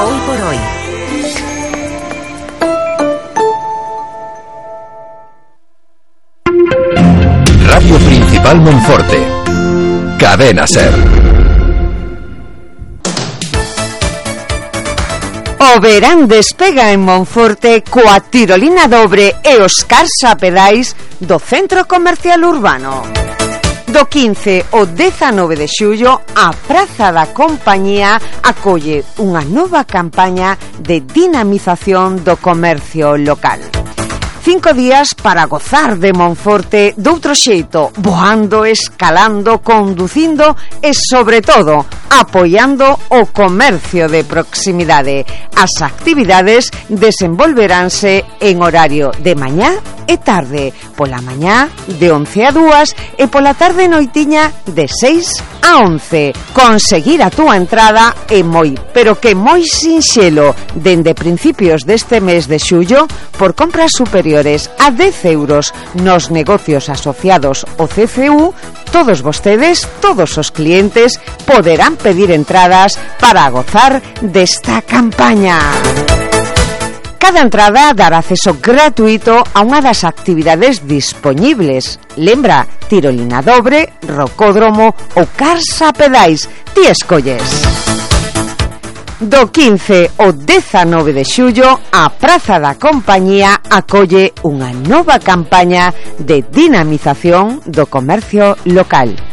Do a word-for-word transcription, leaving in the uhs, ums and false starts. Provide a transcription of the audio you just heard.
Hoy por hoy. Radio Principal Monforte. Cadena Ser. O verán despega en Monforte coa tirolina dobre e os carsa pedais do Centro Comercial Urbano. Do quince ao dezanove de xullo, a Praza da Compañía acolle unha nova campaña de dinamización do comercio local. Cinco días para gozar de Monforte doutro xeito, voando, escalando, conducindo e, sobre todo, apoiando o comercio de proximidade. As actividades desenvolveránse en horario de mañá e tarde, pola mañá de once a dúas e pola tarde noitiña de seis a once. Conseguir a túa entrada é moi, pero que moi sinxelo, dende principios deste mes de xullo, por compras superiores a dez euros nos negocios asociados ao C C U, todos vostedes, todos os clientes, poderán pedir entradas para gozar desta campaña. Cada entrada dará acceso gratuito a unha das actividades dispoñibles. Lembra, tirolina dobre, rocódromo ou carsa pedais. Ti escolles. Do quince ao dezanove de xullo, a Praza da Compañía acolle unha nova campaña de dinamización do comercio local.